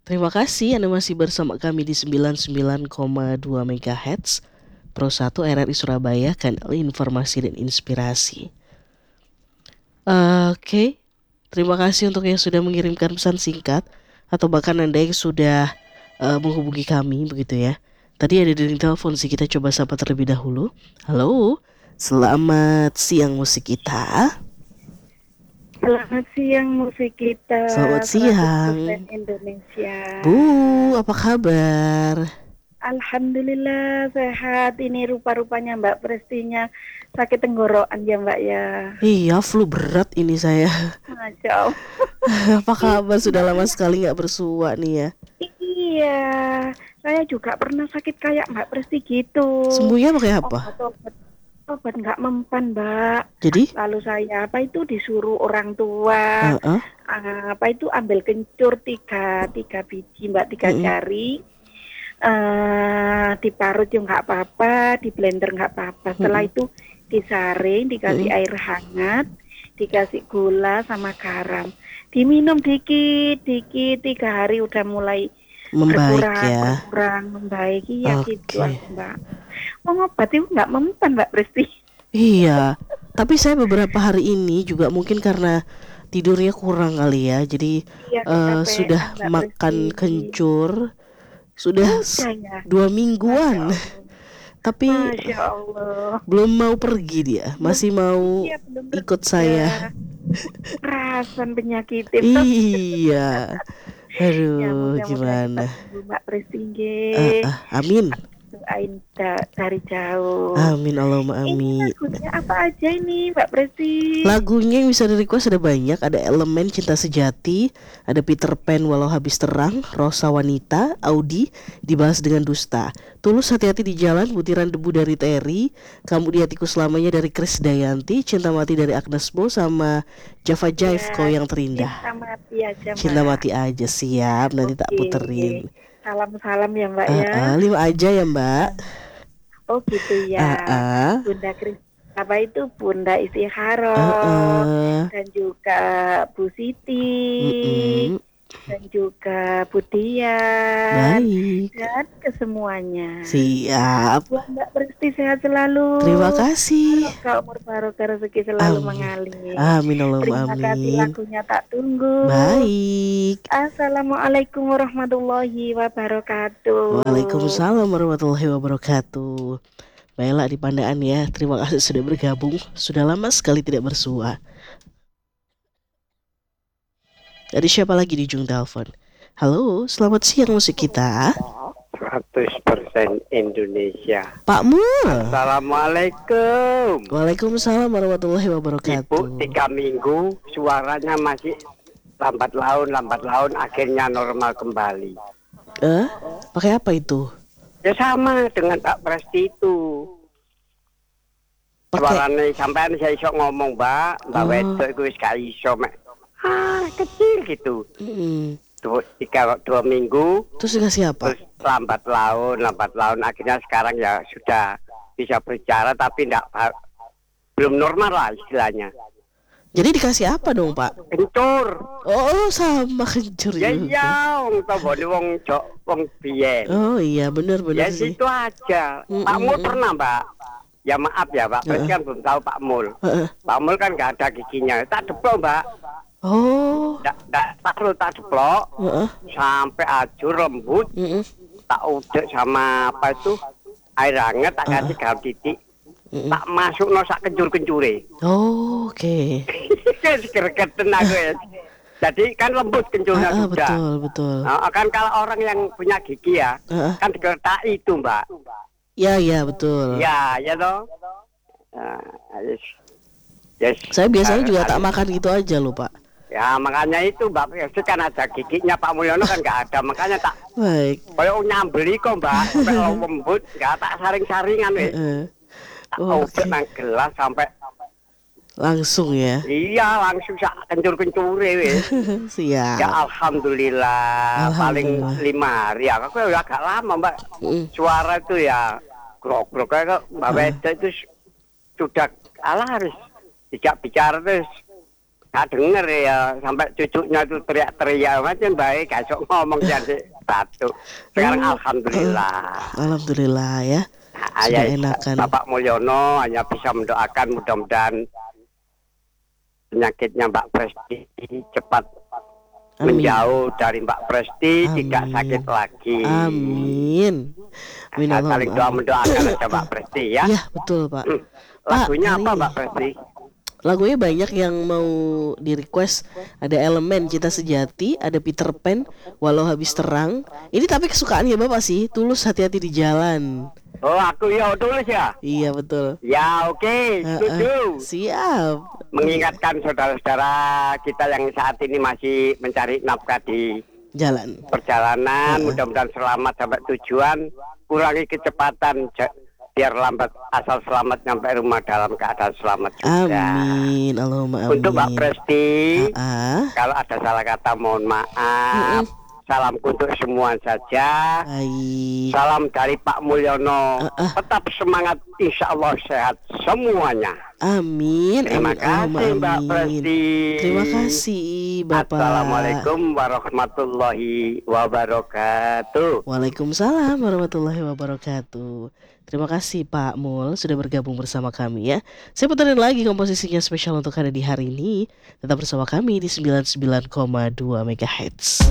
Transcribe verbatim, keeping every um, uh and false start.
Terima kasih Anda masih bersama kami di sembilan puluh sembilan koma dua MHz Pro satu R R I Surabaya, kanal informasi dan inspirasi. Uh, Oke, okay. Terima kasih untuk yang sudah mengirimkan pesan singkat atau bahkan Anda yang sudah uh, menghubungi kami begitu ya. Tadi ada di telepon sih, kita coba sapa terlebih dahulu. Halo, selamat siang musik kita. Selamat siang musik kita. Selamat siang seratus persen Indonesia. Bu, apa kabar? Alhamdulillah sehat. Ini rupa-rupanya Mbak Prestinya sakit tenggorokan ya Mbak ya. Iya, flu berat ini saya. Masya Allah. Apa kabar? Sudah lama sekali gak bersua nih ya. Iya, saya juga pernah sakit kayak Mbak Presti gitu. Sembuhnya pakai apa? Obat-obat obat nggak mempan Mbak. Jadi? Lalu saya apa itu disuruh orang tua uh-uh. uh, apa itu ambil kencur tiga tiga biji Mbak, tiga uh-uh. jari, uh, diparut ya nggak apa-apa, di blender nggak apa-apa. Setelah uh-uh. itu disaring, dikasih uh-uh. air hangat, dikasih gula sama garam, diminum dikit dikit tiga hari udah mulai membaik berkurang, ya. berkurang membaik ya okay. gitu Mbak. Obat itu nggak mempan Mbak Presti. Iya, tapi saya beberapa hari ini juga mungkin karena tidurnya kurang kali ya, jadi iya, uh, sudah Mbak makan Presti. kencur sudah ya? dua mingguan, tapi Masya Allah. belum mau pergi dia, masih mau iya, ikut saya. Perasaan penyakit iya, aduh ya, gimana? Mbak Presti. Uh, uh, amin. Doain dari jauh. Amin Allahumma amin. Ini lagunya apa aja ini Mbak Presti? Lagunya yang bisa di request ada banyak. Ada Elemen Cinta Sejati, ada Peter Pan Walau Habis Terang, Rosa Wanita, Audi, Dibalas Dengan Dusta, Tulus Hati-Hati di Jalan, Butiran Debu dari Terry, Kamu di Hatiku Selamanya dari Chris Dayanti, Cinta Mati dari Agnes Mo, sama Java Jive ya, Kau Yang Terindah. Cinta Mati aja Mbak. Cinta Mati aja, siap. Nanti okay. tak puterin. Salam-salam ya Mbak uh, ya. uh, Lima aja ya Mbak. Oh gitu ya. uh, uh. Bunda Kris, apa itu Bunda Istiharah, uh, uh. dan juga Bu Siti, uh, uh. dan juga Bu Dian. Baik. Dan kesemuanya. Siap. Buat Mbak Presti sehat selalu. Terima kasih. Semoga umur barokah rezeki selalu amin. Mengalir. Amin Allahumma amin. Terima kasih, lagunya tak tunggu. Baik. Assalamualaikum warahmatullahi wabarakatuh. Waalaikumsalam warahmatullahi wabarakatuh. Baiklah di Pandaan ya. Terima kasih sudah bergabung. Sudah lama sekali tidak bersua. Dari siapa lagi di ujung telepon? Halo, selamat siang musik kita. seratus persen Indonesia. Pak Mul. Assalamualaikum. Waalaikumsalam warahmatullahi wabarakatuh. Ibu tiga minggu suaranya masih lambat laun, lambat laun, akhirnya normal kembali. Eh, pakai apa itu? Ya sama dengan Pak Presti itu. Pake... Suaranya sampai saya iso ngomong Mbak, Mbak oh. Wedok itu wis gak iso mek. Ah, kecil gitu. Mm. Dua, tiga, dua minggu. Terus dikasih apa? Terus lambat laun, lambat laun. Akhirnya sekarang ya sudah bisa berbicara, tapi enggak, belum normal lah istilahnya. Jadi dikasih apa dong Pak? Kencur. Oh sama kencur ya, juga. Ya iya, wong tobone wong jok, wong biyen. Oh iya benar-benar ya, sih. Ya itu aja. Mm-mm. Pak Mul pernah Mbak. Ya maaf ya Pak, uh-uh. kan belum tahu Pak Mul. Uh-uh. Pak Mul kan nggak ada giginya. Tak deplok Mbak. Oh. Tak tak perlu tak deplok. Uh-uh. Sampai ajur lembut. Uh-uh. Tak udek sama apa itu air hangat, tak kasih uh-uh. garam titik. Uh-uh. Tak masuk no sak kencur-kencure. Oh, oke. Okay. Seger-gerten aku ya. Jadi kan lembut kencurnya uh-uh, sudah. Betul, betul. Nah, kan kalau orang yang punya gigi ya, uh-uh. kan digertak itu Mbak. Ya, ya betul. Ya, ya toh. Nah, yes. Yes. Saya biasanya nah, juga tak makan gitu aja loh Pak. Ya makanya itu Mbak Yosi kan ada giginya, Pak Mulyono kan nggak ada, makanya tak. Baik. Kayak nyambeli kok Mbak, sampai lembut, nggak tak saring-saringan weh. Uh-uh. Tak oh, okay. Nang gelas sampai. Langsung ya? Iya langsung sak kencur-kencure weh. Siap. Ya alhamdulillah, alhamdulillah. Paling lima hari ya, aku ya agak lama Mbak. Mm. Suara itu ya grok-grok kayak Mbak uh. Weda itu sudah ala harus tidak bicara terus Gak denger ya, sampai cucunya itu teriak-teriak macam baik, gak sok ngomong jadi satu. Sekarang Oh, alhamdulillah. Alhamdulillah ya. Nah, Sudah ayah enakan. Bapak Mulyono hanya bisa mendoakan mudah-mudahan penyakitnya Mbak Presti cepat Amin. menjauh dari Mbak Presti, Amin. tidak sakit lagi. Amin. Amin Saya Allah. saling doa mendoakan aja Mbak Presti ya. Iya betul Pak. Hmm. Pak, Lagunya hari apa ini- Mbak Presti? Lagunya banyak yang mau di request. Ada Elemen, Cinta Sejati, ada Peter Pan, Walau Habis Terang. Ini tapi kesukaannya Bapak sih, Tulus, Hati-Hati di Jalan. Oh aku ya tulis ya. Iya betul. Ya oke, setuju. Heeh, siap. Mengingatkan saudara-saudara kita yang saat ini masih mencari nafkah di Jalan. perjalanan, Heeh. mudah-mudahan selamat sampai tujuan, kurangi kecepatan ja- biar lambat asal selamat nyampe rumah dalam keadaan selamat juga. Amin. Allahumma amin. Untuk Mbak Presti, Ah, kalau ada salah kata mohon maaf. Mm-mm. Salamku untuk semua saja. baik. Salam dari Pak Mulyono. Ah, ah. Tetap semangat, insya Allah sehat semuanya. Amin. Terima amin. kasih Allahumma Mbak amin. Presti. Terima kasih Bapak. Assalamualaikum warahmatullahi wabarakatuh. Waalaikumsalam warahmatullahi wabarakatuh. Terima kasih Pak Mul sudah bergabung bersama kami ya. Saya puterin lagi komposisinya spesial untuk Anda di hari ini. Tetap bersama kami di sembilan puluh sembilan koma dua MHz.